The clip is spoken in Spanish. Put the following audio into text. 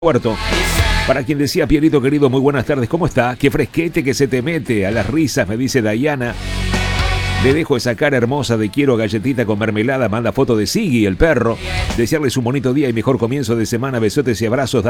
Puerto. Para quien decía, Pierito querido, muy buenas tardes, ¿cómo está? Qué fresquete que se te mete a las risas, me dice Dayana. Le dejo esa cara hermosa de quiero galletita con mermelada, manda foto de Siggy, el perro. Desearles un bonito día y mejor comienzo de semana, besotes y abrazos.